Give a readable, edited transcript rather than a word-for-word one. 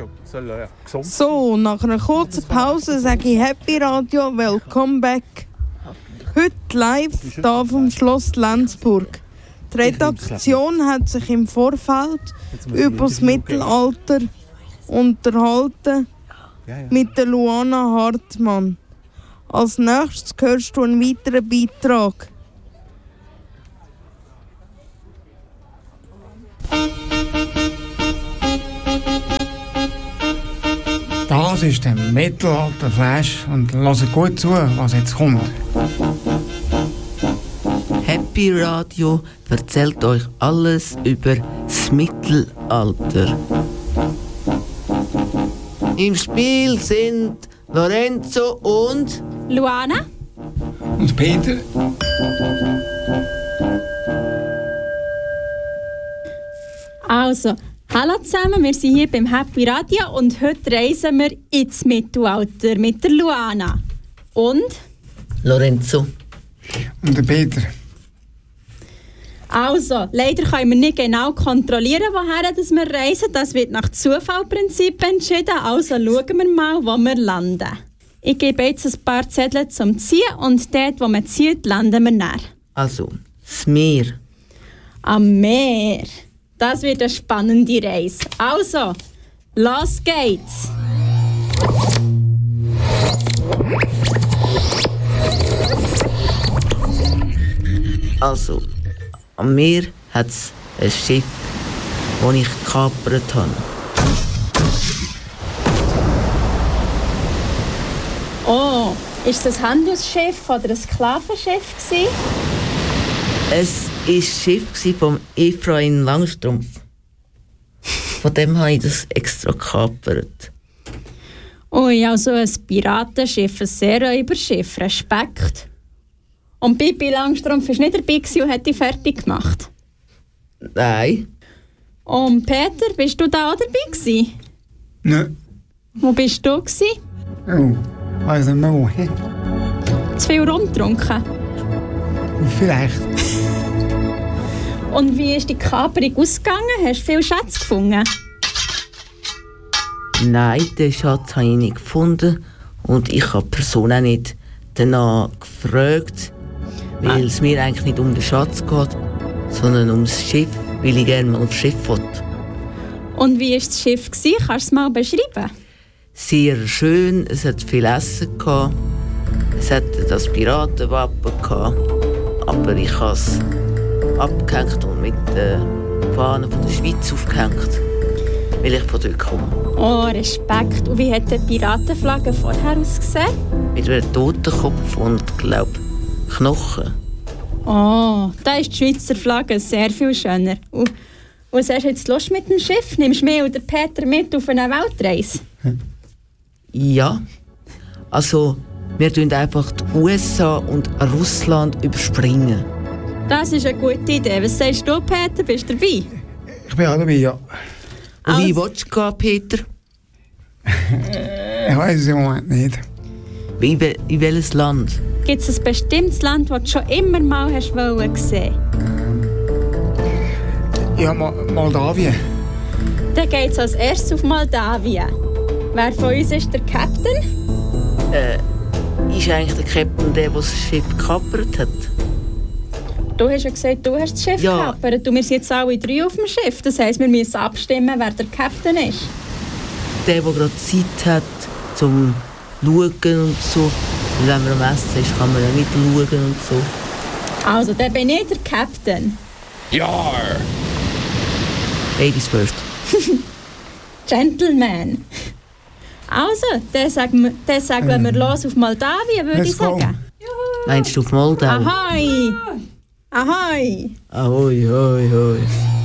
So, nach einer kurzen Pause sage ich Happy Radio, welcome back. Heute live hier vom Schloss Lenzburg. Die Redaktion hat sich im Vorfeld über das Mittelalter unterhalten mit der Luana Hartmann. Als nächstes hörst du einen weiteren Beitrag. Das ist der Mittelalter-Flash und hört gut zu, was jetzt kommt. Happy Radio erzählt euch alles über das Mittelalter. Im Spiel sind Lorenzo und Luana und Peter. Also, hallo zusammen, wir sind hier beim Happy Radio und heute reisen wir ins Mittelalter mit der Luana. Und? Lorenzo. Und der Peter. Also, leider können wir nicht genau kontrollieren, woher wir reisen. Das wird nach Zufallprinzip entschieden. Also schauen wir mal, wo wir landen. Ich gebe jetzt ein paar Zettel zum Ziehen und dort, wo man zieht, landen wir näher. Also, das Meer. Am Meer. Das wird eine spannende Reise. Also, los geht's! Also, am Meer hat es ein Schiff, das ich gekapert habe. Oh, ist das ein Handelsschiff oder ein Sklavenschiff gewesen? Es war das Schiff von Ephraim Langstrumpf. Von dem habe ich das extra gekapert. Ui, also ein Piratenschiff, ein Seeräuberschiff, Respekt. Und Pippi Langstrumpf war nicht dabei und hat dich fertig gemacht? Nein. Und Peter, bist du da auch dabei gewesen? Nein. Wo bist du gewesen? Oh, weiss nicht mehr wo. Zu viel rumgetrunken? Vielleicht. Und wie ist die Kaperung ausgegangen? Hast du viele Schätze gefunden? Nein, den Schatz habe ich nicht gefunden. Und ich habe die Person auch nicht danach gefragt, weil es mir eigentlich nicht um den Schatz geht, sondern um das Schiff, weil ich gerne mal aufs Schiff will. Und wie war das Schiff? Kannst du es mal beschreiben? Sehr schön, es hat viel Essen gehabt. Es hatte das Piratenwappen gehabt, aber ich habe es abgehängt und mit der Fahne von der Schweiz aufgehängt, weil ich von dort komme. Oh, Respekt. Und wie hat die Piratenflagge vorher ausgesehen? Mit einem Totenkopf und, glaube Knochen. Oh, da ist die Schweizer Flagge sehr viel schöner. Und was hast du jetzt Lust mit dem Schiff? Nimmst du mich oder Peter mit auf eine Weltreise? Ja, also wir tun einfach die USA und Russland überspringen. Das ist eine gute Idee. Was sagst du, Peter? Bist du dabei? Ich bin auch dabei, ja. Und wie willst du gehen, Peter? Ich weiss es im Moment nicht. In welches Land? Gibt es ein bestimmtes Land, das du schon immer mal hast sehen? Ja, Moldawien. Dann geht es als erstes auf Moldawien. Wer von uns ist der Captain? Ist eigentlich der Captain der das Schiff gekapert hat? Du hast ja gesagt, du hast das Schiff gekapert. Und wir sind jetzt alle 3 auf dem Schiff. Das heisst, wir müssen abstimmen, wer der Captain ist. Der gerade Zeit hat, zum Schauen und so. Wenn man am Essen ist, kann man ja nicht schauen und so. Also, dann bin ich der Captain. Ja. Ladies first. Gentleman. Also, dann sagen wir los auf Moldawien, würde ich sagen. Meinst du auf Moldau? Ahoi! Ahoi! Ahoi, hoi, hoi.